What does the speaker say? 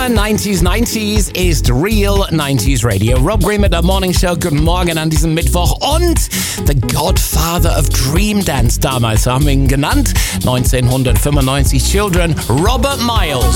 90s ist Real 90s Radio. Rob Green mit der Morning Show. Guten Morgen an diesem Mittwoch. Und The Godfather of Dream Dance damals, so haben wir ihn genannt. 1995 Children, Robert Miles.